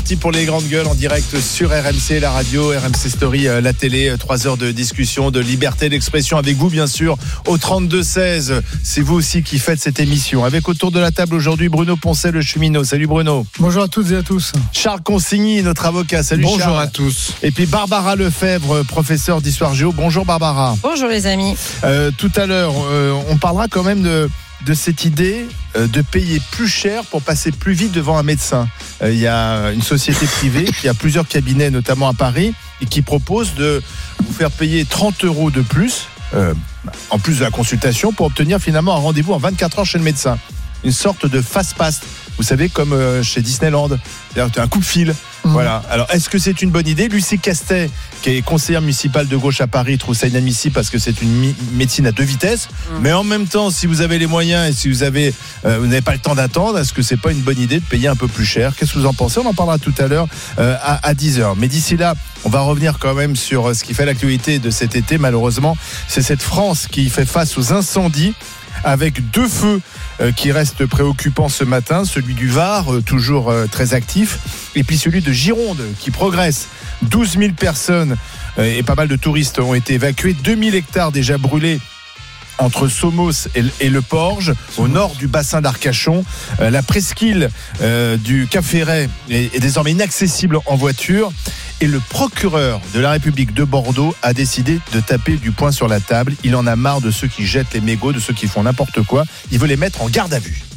Pour les grandes gueules en direct sur RMC, la radio, RMC Story, la télé, 3 heures de discussion, de liberté d'expression avec vous bien sûr au 32-16. C'est vous aussi qui faites cette émission. Avec autour de la table aujourd'hui Bruno Poncet, le cheminot. Salut Bruno. Bonjour à toutes et à tous. Charles Consigny, notre avocat. Salut Charles. Bonjour à tous. Et puis Barbara Lefebvre, professeure d'histoire géo. Bonjour Barbara. Bonjour les amis. Tout à l'heure, on parlera quand même de cette idée de payer plus cher pour passer plus vite devant un médecin. Il y a une société privée qui a plusieurs cabinets, notamment à Paris, et qui propose de vous faire payer 30 € de plus, en plus de la consultation, pour obtenir finalement un rendez-vous en 24 heures chez le médecin. Une sorte de fast-pass, vous savez, comme chez Disneyland. C'est-à-dire que tu as un coup de fil. Voilà. Alors, est-ce que c'est une bonne idée ? Lucie Castet, qui est conseillère municipale de gauche à Paris, trouve ça inadmissible parce que c'est une médecine à 2 vitesses. Mais en même temps, si vous avez les moyens et si vous n'avez pas le temps d'attendre, est-ce que c'est pas une bonne idée de payer un peu plus cher ? Qu'est-ce que vous en pensez ? On en parlera tout à l'heure à 10h. Mais d'ici là, on va revenir quand même sur ce qui fait l'actualité de cet été. Malheureusement, c'est cette France qui fait face aux incendies, avec 2 feux qui restent préoccupants ce matin, celui du Var, toujours très actif, et puis celui de Gironde qui progresse. 12 000 personnes et pas mal de touristes ont été évacués, 2000 hectares déjà brûlés entre Somos et le Porge, au nord du bassin d'Arcachon. La presqu'île du Cap Ferret est désormais inaccessible en voiture. Et le procureur de la République de Bordeaux a décidé de taper du poing sur la table. Il en a marre de ceux qui jettent les mégots, de ceux qui font n'importe quoi. Il veut les mettre en garde à vue.